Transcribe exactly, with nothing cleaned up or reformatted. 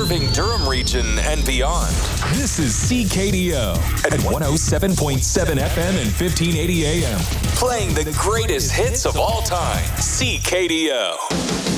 serving Durham region and beyond. This is C K D O at one oh seven point seven F M and fifteen eighty A M. Playing the greatest hits of all time. C K D O.